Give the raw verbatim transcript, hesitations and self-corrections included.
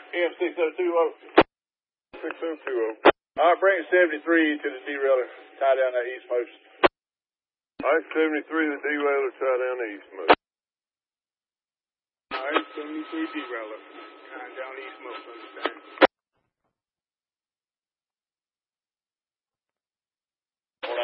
M six oh two oh. six oh two oh. All right, bring seventy-three to the derailer. Tie down that east post. All right, seventy-three, the derailer, tie down the eastmost. All right, seventy-three derailer. Tie down the eastmost.